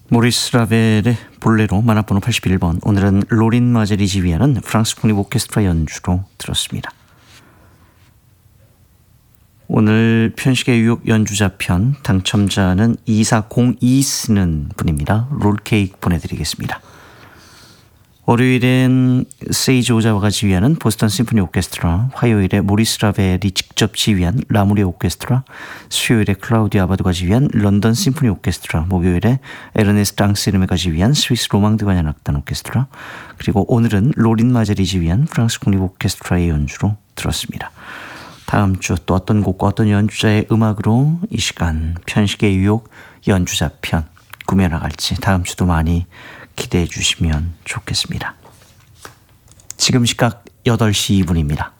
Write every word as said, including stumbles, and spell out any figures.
모리스 라벨의 볼레로 만화번호 팔십일 번. 오늘은 로린 마젤이 지휘하는 프랑스 국립 오케스트라 연주로 들었습니다. 오늘 편식의 유혹 연주자편 당첨자는 이사공이 쓰는 분입니다. 롤케이크 보내드리겠습니다. 월요일엔 세이지 오자와가 지휘하는 보스턴 심포니 오케스트라, 화요일에 모리스 라벨이 직접 지휘한 라무리 오케스트라, 수요일에 클라우디오 아바도가 지휘한 런던 심포니 오케스트라, 목요일에 에르네스트 앙세르메가 지휘한 스위스 로망드 관현악단 오케스트라, 그리고 오늘은 로린 마젤이 지휘한 프랑스 국립 오케스트라의 연주로 들었습니다. 다음 주 또 어떤 곡과 어떤 연주자의 음악으로 이 시간 편식의 유혹 연주자 편 꾸며나갈지 다음 주도 많이 기대해 주시면 좋겠습니다. 지금 시각 여덟 시 이 분입니다.